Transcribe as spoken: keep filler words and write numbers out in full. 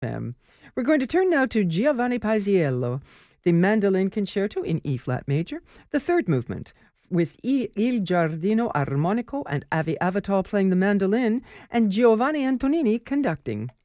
Um, we're going to turn now to Giovanni Paisiello, the Mandolin Concerto in E-flat major, the third movement, with Il Giardino Armonico and Avi Avital playing the mandolin and Giovanni Antonini conducting.